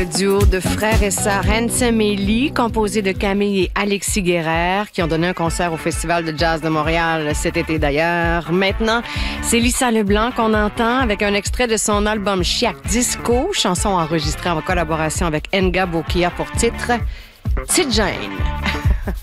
duo de frères et sœurs Handsome et Lee, composé de Camille et Alexis Guérère, qui ont donné un concert au Festival de jazz de Montréal cet été d'ailleurs. Maintenant, c'est Lisa Leblanc qu'on entend avec un extrait de son album Chiac Disco, chanson enregistrée en collaboration avec Nga Bokia pour titre Petite Jane.